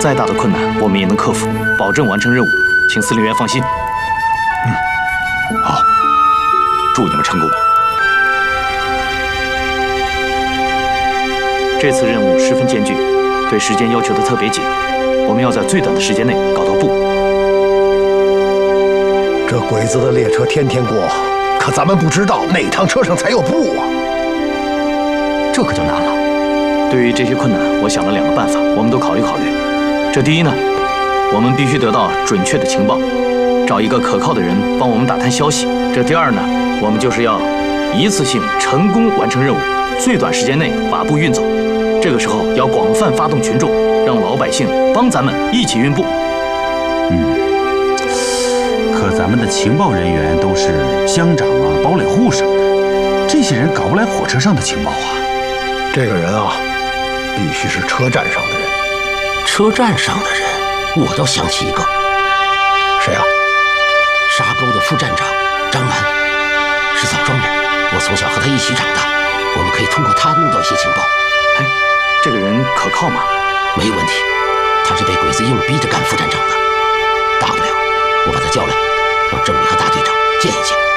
再大的困难我们也能克服，保证完成任务，请司令员放心。 好，祝你们成功。 这次任务十分艰巨，对时间要求的特别紧，我们要在最短的时间内搞到布。 这鬼子的列车天天过，可咱们不知道哪趟车上才有布啊， 这可就难了。 对于这些困难，我想了2个办法，我们都考虑考虑。这第一呢，我们必须得到准确的情报，找一个可靠的人帮我们打探消息。这第二呢，我们就是要一次性成功完成任务，最短时间内把布运走。这个时候要广泛发动群众，让老百姓帮咱们一起运布。 可咱们的情报人员都是乡长啊、堡垒户什么的，这些人搞不来火车上的情报啊。 这个人啊，必须是车站上的人。 车站上的人，我倒想起一个。 谁啊？ 沙沟的副站长张兰，是枣庄人，我从小和他一起长大，我们可以通过他弄到一些情报。 哎，这个人可靠吗？ 没问题，他是被鬼子硬逼着干副站长的。大不了我把他叫来，让政委和大队长见一见。